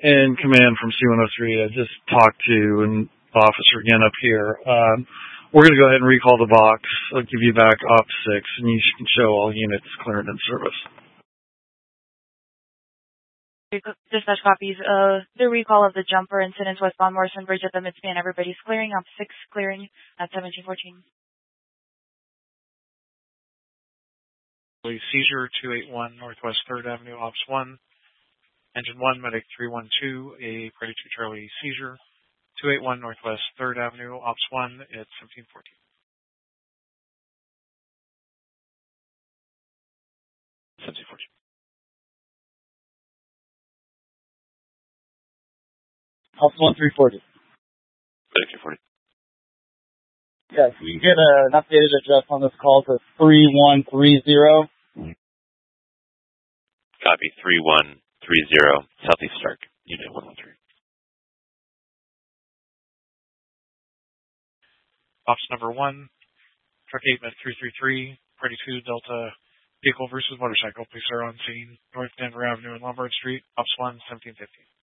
and command from C-103. I just talked to an officer again up here. We're going to go ahead and recall the box. I'll give you back Op 6, and you can show all units cleared in service. Dispatch copies of the recall of the jumper incident westbound Morrison Bridge at the midspan. Everybody's clearing. Op 6 clearing at 1714. Seizure 281 Northwest 3rd Avenue, Ops 1. Engine 1, Medic 312, a Predator 2 Charlie seizure. 281 Northwest 3rd Avenue, Ops 1 at 1714. Ops 1 340. Medic 340. Yes, we can get an updated address on this call to 3130. Copy 3130 Southeast Stark, Unit 113. Ops number 1, Truck 8 Med 333, Predator 2 Delta vehicle versus motorcycle. Police are on scene, North Denver Avenue and Lombard Street. Ops 1, 1750.